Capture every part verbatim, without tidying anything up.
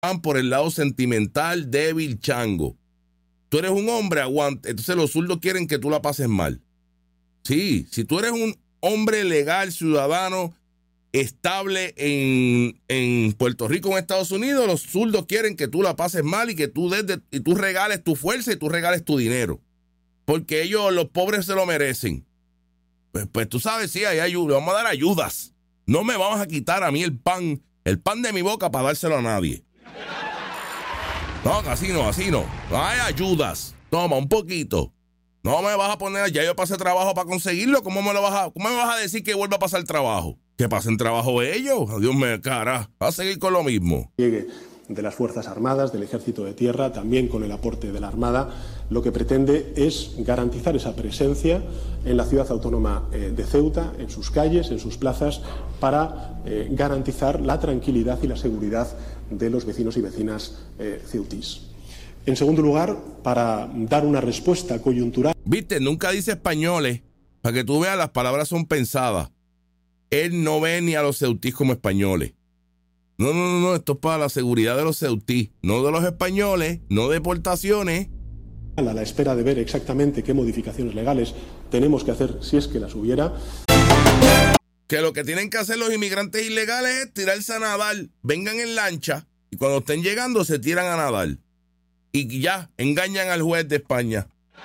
van por el lado sentimental, débil, chango. Tú eres un hombre, aguante. Entonces los zurdos quieren que tú la pases mal. Sí, si tú eres un hombre legal, ciudadano, estable en, en Puerto Rico, en Estados Unidos, los zurdos quieren que tú la pases mal y que tú, des de, y tú regales tu fuerza y tú regales tu dinero. Porque ellos, los pobres, se lo merecen. Pues, pues tú sabes, sí, hay ayuda, vamos a dar ayudas. No me vamos a quitar a mí el pan, el pan de mi boca para dárselo a nadie. No, así no, así no. Hay ayudas. Toma, un poquito. No me vas a poner, ya yo pasé trabajo para conseguirlo. ¿Cómo me lo vas a, cómo me vas a decir que vuelva a pasar trabajo? Que pasen trabajo ellos. Dios me cara. Va a seguir con lo mismo. Llegue de las Fuerzas Armadas, del Ejército de Tierra, también con el aporte de la Armada, lo que pretende es garantizar esa presencia en la ciudad autónoma eh, de Ceuta, en sus calles, en sus plazas, para eh, garantizar la tranquilidad y la seguridad de los vecinos y vecinas eh, ceutís. En segundo lugar, para dar una respuesta coyuntural. Viste, nunca dice españoles, para que tú veas, las palabras son pensadas. Él no ve ni a los ceutís como españoles. No, no, no, no, esto es para la seguridad de los ceutís, no de los españoles, no deportaciones. A la espera de ver exactamente qué modificaciones legales tenemos que hacer, si es que las hubiera. Que lo que tienen que hacer los inmigrantes ilegales es tirarse a nadar, vengan en lancha y cuando estén llegando se tiran a nadar. Y ya, engañan al juez de España.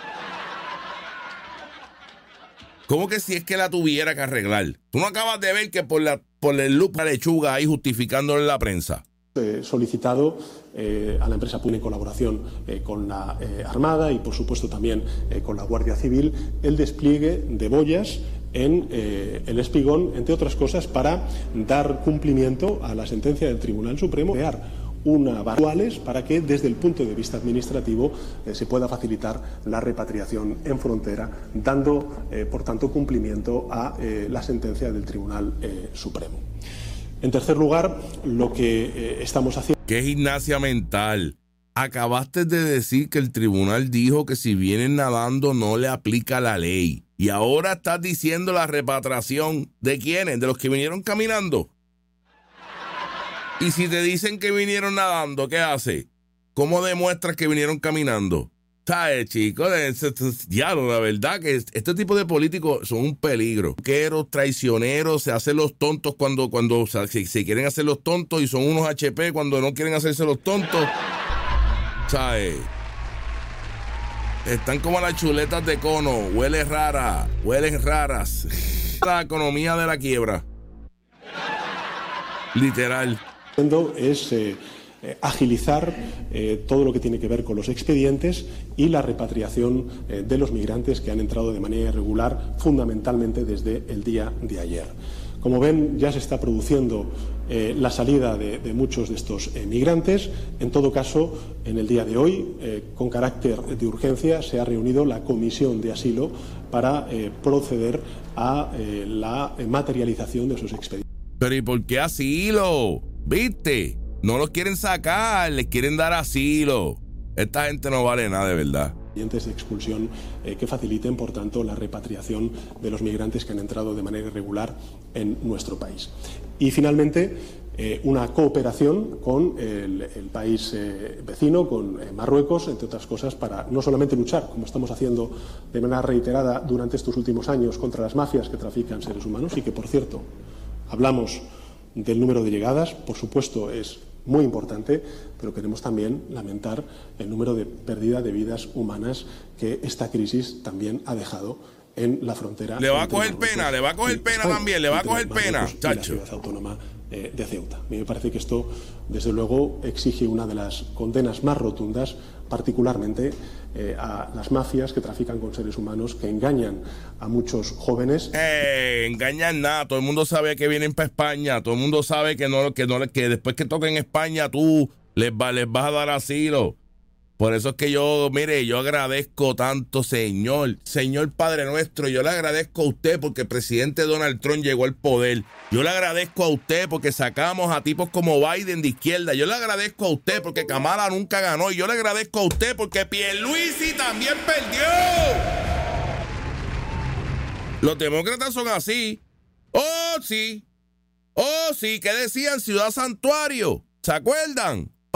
¿Cómo que si es que la tuviera que arreglar? Tú no acabas de ver que por la por el loop la lechuga ahí justificándolo en la prensa. Eh, solicitado eh, a la empresa Pune en colaboración eh, con la eh, Armada y por supuesto también eh, con la Guardia Civil el despliegue de boyas en eh, el Espigón, entre otras cosas, para dar cumplimiento a la sentencia del Tribunal Supremo, crear una variables para que desde el punto de vista administrativo eh, se pueda facilitar la repatriación en frontera, dando eh, por tanto cumplimiento a eh, la sentencia del Tribunal eh, Supremo. En tercer lugar, lo que eh, estamos haciendo... ¡Qué gimnasia mental! Acabaste de decir que el tribunal dijo que si vienen nadando no le aplica la ley. Y ahora estás diciendo la repatriación. ¿De quiénes? ¿De los que vinieron caminando? Y si te dicen que vinieron nadando, ¿qué hace? ¿Cómo demuestras que vinieron caminando? ¿Sabes, chicos? Ya, la verdad que este tipo de políticos son un peligro. Queros, traicioneros, se hacen los tontos cuando, cuando o sea, se, se quieren hacer los tontos y son unos H P cuando no quieren hacerse los tontos. ¿Sabes? Están como las chuletas de cono. Huele rara, huelen raras. La economía de la quiebra. Literal. Es eh, eh, agilizar eh, todo lo que tiene que ver con los expedientes y la repatriación eh, de los migrantes que han entrado de manera irregular, fundamentalmente desde el día de ayer. Como ven, ya se está produciendo eh, la salida de, de muchos de estos eh, migrantes. En todo caso, en el día de hoy, eh, con carácter de urgencia, se ha reunido la Comisión de Asilo para eh, proceder a eh, la expedición de esos expedientes. Pero ¿y por qué asilo? ¿Viste? No los quieren sacar, les quieren dar asilo. Esta gente no vale nada de verdad. De expulsión eh, que faciliten, por tanto, la repatriación de los migrantes que han entrado de manera irregular en nuestro país. Y finalmente, eh, una cooperación con el, el país eh, vecino, con eh, Marruecos, entre otras cosas, para no solamente luchar, como estamos haciendo de manera reiterada durante estos últimos años, contra las mafias que trafican seres humanos y que, por cierto, hablamos del número de llegadas, por supuesto es muy importante, pero queremos también lamentar el número de pérdida de vidas humanas que esta crisis también ha dejado en la frontera. Le va a coger pena, le va a coger pena también, le va a coger pena, chacho. La ciudad autónoma eh, de Ceuta. A mí me parece que esto, desde luego, exige una de las condenas más rotundas, particularmente eh, a las mafias que trafican con seres humanos, que engañan a muchos jóvenes. Eh, engañan nada, todo el mundo sabe que vienen para España, todo el mundo sabe que no, que no, que después que toquen España tú les, va, les vas a dar asilo. Por eso es que yo, mire, yo agradezco tanto, señor, señor Padre Nuestro, yo le agradezco a usted porque el presidente Donald Trump llegó al poder. Yo le agradezco a usted porque sacamos a tipos como Biden de izquierda. Yo le agradezco a usted porque Kamala nunca ganó. Y yo le agradezco a usted porque Pierluisi también perdió. Los demócratas son así. Oh, sí. Oh, sí, ¿qué decían? Ciudad Santuario. ¿Se acuerdan?